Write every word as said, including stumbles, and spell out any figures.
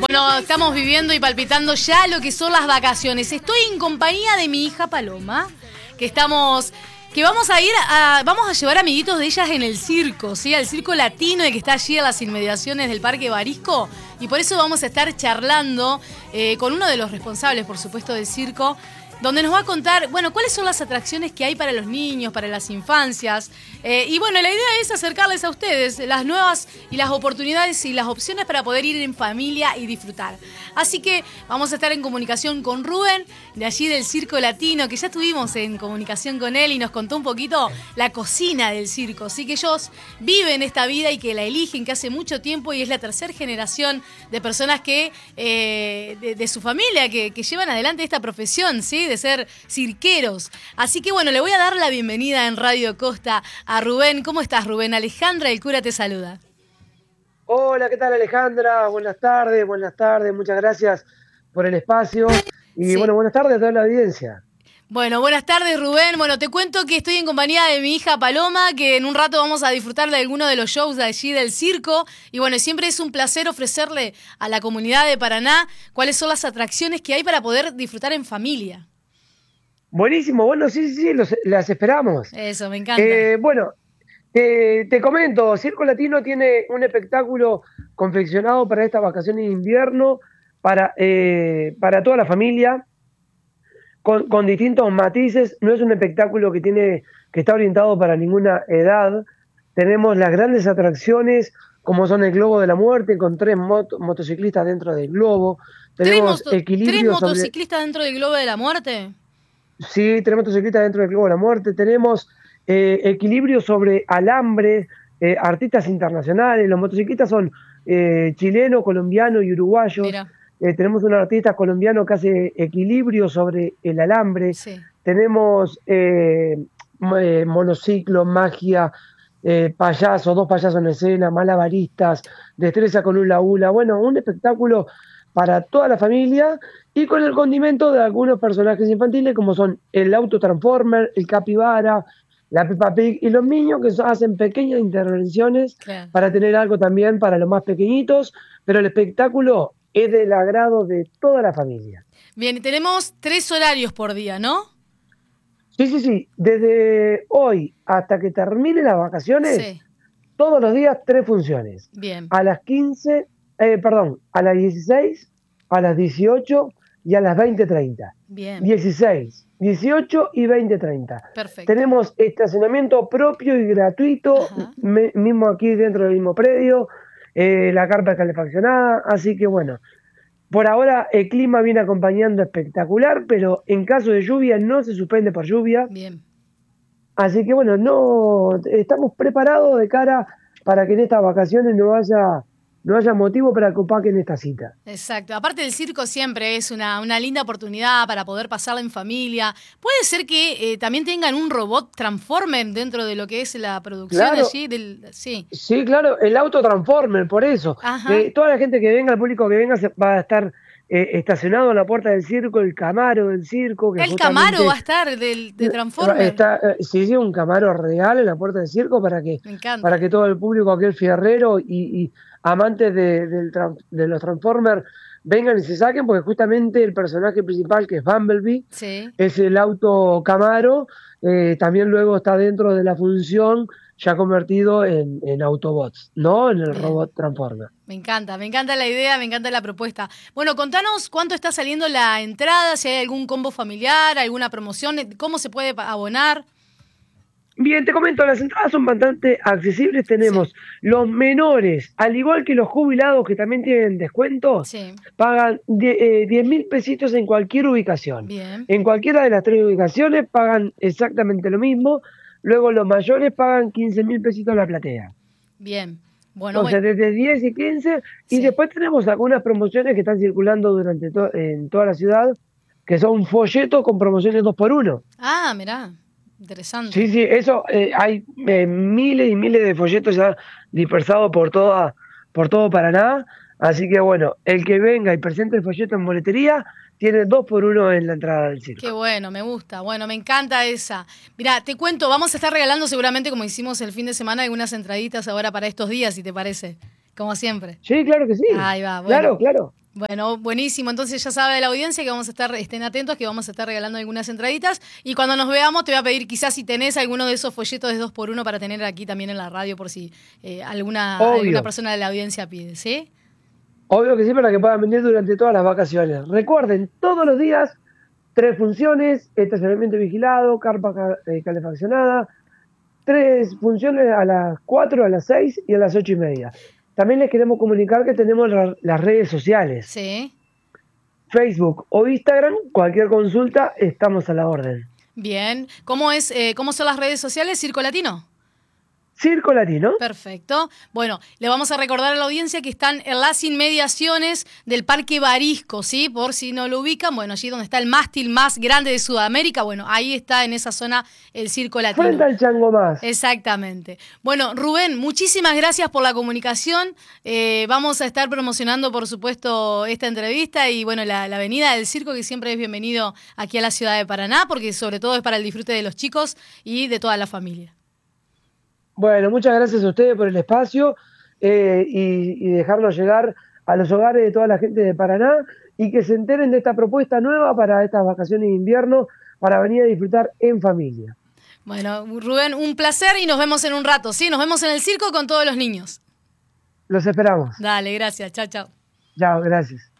Bueno, estamos viviendo y palpitando ya lo que son las vacaciones. Estoy en compañía de mi hija Paloma, que estamos... que vamos a ir a... vamos a llevar amiguitos de ellas en el circo, ¿sí? Al circo latino, que está allí en las inmediaciones del Parque Barisco. Y por eso vamos a estar charlando eh, con uno de los responsables, por supuesto, del circo, donde nos va a contar, bueno, cuáles son las atracciones que hay para los niños, para las infancias. Eh, y bueno, la idea es acercarles a ustedes las nuevas y las oportunidades y las opciones para poder ir en familia y disfrutar. Así que vamos a estar en comunicación con Rubén, de allí del Circo Latino, que ya estuvimos en comunicación con él y nos contó un poquito la cocina del circo. Así que ellos viven esta vida y que la eligen, que hace mucho tiempo, y es la tercera generación de personas que eh, de, de su familia que, que llevan adelante esta profesión, ¿sí? De ser cirqueros. Así que bueno, le voy a dar la bienvenida en Radio Costa a Rubén. ¿Cómo estás, Rubén? Alejandra, el cura, te saluda. Hola, ¿qué tal, Alejandra? Buenas tardes, buenas tardes, muchas gracias por el espacio. Y sí. Bueno, buenas tardes a toda la audiencia. Bueno, buenas tardes, Rubén. Bueno, te cuento que estoy en compañía de mi hija Paloma, que en un rato vamos a disfrutar de alguno de los shows de allí del circo. Y bueno, siempre es un placer ofrecerle a la comunidad de Paraná cuáles son las atracciones que hay para poder disfrutar en familia. Buenísimo, bueno, sí, sí, sí, los, las esperamos. Eso, me encanta. Eh, bueno, te, te comento, Circo Latino tiene un espectáculo confeccionado para estas vacaciones de invierno, para, eh, para toda la familia, con, con distintos matices. No es un espectáculo que, tiene, que está orientado para ninguna edad. Tenemos las grandes atracciones, como son el Globo de la Muerte, con tres mot- motociclistas dentro del globo. Tenemos ¿Tres, equilibrio ¿tres motociclistas sobre... dentro del Globo de la Muerte? Sí, tenemos motociclistas dentro del Globo de la Muerte, tenemos eh, equilibrio sobre alambre, eh, artistas internacionales, los motociclistas son eh, chilenos, colombianos y uruguayos. Eh, tenemos un artista colombiano que hace equilibrio sobre el alambre, sí. Tenemos eh, eh, monociclo, magia, eh, payasos, dos payasos en escena, malabaristas, destreza con hula hula, bueno, un espectáculo para toda la familia y con el condimento de algunos personajes infantiles como son el Auto Transformer, el Capibara, la Peppa Pig y los niños que hacen pequeñas intervenciones, claro, para tener algo también para los más pequeñitos, pero el espectáculo es del agrado de toda la familia. Bien, tenemos tres horarios por día, ¿no? Sí, sí, sí, desde hoy hasta que terminen las vacaciones, sí, todos los días tres funciones. Bien. A las quince, eh, perdón, a las dieciséis, a las dieciocho y a las veinte treinta. Bien. dieciséis, dieciocho y veinte treinta. Perfecto. Tenemos estacionamiento propio y gratuito, me, mismo aquí dentro del mismo predio, eh, la carpa calefaccionada, así que bueno, por ahora el clima viene acompañando espectacular, pero en caso de lluvia no se suspende por lluvia. Bien. Así que bueno, no estamos preparados de cara para que en estas vacaciones no haya... no haya motivo para que opaquen esta cita. Exacto. Aparte, el circo siempre es una, una linda oportunidad para poder pasarla en familia. Puede ser que eh, también tengan un robot Transformer dentro de lo que es la producción, claro, allí. Del, sí. sí, claro, el auto Transformer, por eso. Eh, toda la gente que venga, el público que venga, se, va a estar eh, estacionado en la puerta del circo, el Camaro del circo. Que el Camaro va a estar del, de Transformer. Está, eh, sí, sí, un Camaro real en la puerta del circo para que, para que todo el público, aquel fierrero y... y amantes de, de, de los Transformers vengan y se saquen, porque justamente el personaje principal, que es Bumblebee, sí, es el auto Camaro, eh, también luego está dentro de la función ya convertido en, en Autobots, ¿no? En el Bien. Robot Transformer. Me encanta, me encanta la idea, me encanta la propuesta. Bueno, contanos cuánto está saliendo la entrada, si hay algún combo familiar, alguna promoción, cómo se puede abonar. Bien, te comento, las entradas son bastante accesibles. Tenemos sí. los menores, al igual que los jubilados que también tienen descuento, sí. pagan diez mil pesitos en cualquier ubicación. Bien. En cualquiera de las tres ubicaciones pagan exactamente lo mismo. Luego los mayores pagan quince mil pesitos la platea. Bien. Bueno, o sea, bueno. desde diez y quince. Y sí. después tenemos algunas promociones que están circulando durante to- en toda la ciudad, que son folletos con promociones dos por uno. Ah, mirá. Interesante. Sí, sí, eso, eh, hay eh, miles y miles de folletos ya dispersados por toda, por todo Paraná, así que bueno, el que venga y presente el folleto en boletería tiene dos por uno en la entrada del circo. Qué bueno, me gusta, bueno, me encanta esa. Mirá, te cuento, vamos a estar regalando seguramente, como hicimos el fin de semana, algunas entraditas ahora para estos días, si te parece, como siempre. Sí, claro que sí. Ahí va, bueno. Claro, claro. Bueno, buenísimo. Entonces ya sabe la audiencia que vamos a estar, estén atentos, que vamos a estar regalando algunas entraditas. Y cuando nos veamos te voy a pedir quizás si tenés alguno de esos folletos de dos por uno para tener aquí también en la radio por si eh, alguna, alguna persona de la audiencia pide, ¿sí? Obvio que sí, para que puedan venir durante todas las vacaciones. Recuerden, todos los días, tres funciones, estacionamiento vigilado, carpa eh, calefaccionada, tres funciones a las cuatro, a las seis y a las ocho y media. También les queremos comunicar que tenemos la, las redes sociales. Sí. Facebook o Instagram, cualquier consulta, estamos a la orden. Bien. ¿Cómo es, eh, cómo son las redes sociales? ¿Circo Latino? Circo Latino. Perfecto. Bueno, le vamos a recordar a la audiencia que están en las inmediaciones del Parque Barisco, ¿sí? Por si no lo ubican, bueno, allí donde está el mástil más grande de Sudamérica, bueno, ahí está en esa zona el Circo Latino. Frente al Chango Más. Exactamente. Bueno, Rubén, muchísimas gracias por la comunicación. Eh, vamos a estar promocionando, por supuesto, esta entrevista y, bueno, la, la venida del circo, que siempre es bienvenido aquí a la ciudad de Paraná, porque sobre todo es para el disfrute de los chicos y de toda la familia. Bueno, muchas gracias a ustedes por el espacio eh, y, y dejarnos llegar a los hogares de toda la gente de Paraná y que se enteren de esta propuesta nueva para estas vacaciones de invierno para venir a disfrutar en familia. Bueno, Rubén, un placer y nos vemos en un rato, ¿sí? Nos vemos en el circo con todos los niños. Los esperamos. Dale, gracias. Chao, chao. Chao, gracias.